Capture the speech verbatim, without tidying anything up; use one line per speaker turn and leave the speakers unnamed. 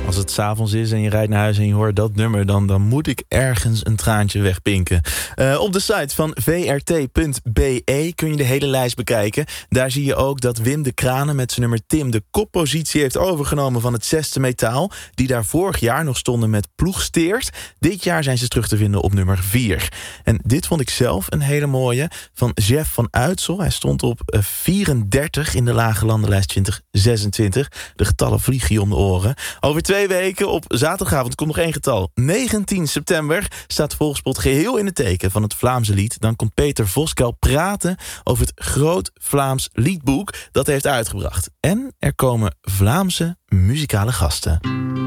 Als het 's avonds is en je rijdt naar huis en je hoort dat nummer... dan, dan moet ik ergens een traantje wegpinken. Uh, op de site van v r t punt b e kun je de hele lijst bekijken. Daar zie je ook dat Wim de Kranen met zijn nummer Tim... de koppositie heeft overgenomen van het zesde metaal... die daar vorig jaar nog stonden met Ploegsteert. Dit jaar zijn ze terug te vinden op nummer vier. En dit vond ik zelf een hele mooie van Jeff van Uitsel. Hij stond op vierendertig in de Lage Landenlijst twintig zesentwintig. De getallen vliegen je om de oren. Over twee weken op zaterdagavond komt nog één getal. negentien september staat Volkspot geheel in het teken van het Vlaamse lied. Dan komt Peter Voskuil praten over het Groot Vlaams Liedboek dat hij heeft uitgebracht. En er komen Vlaamse muzikale gasten.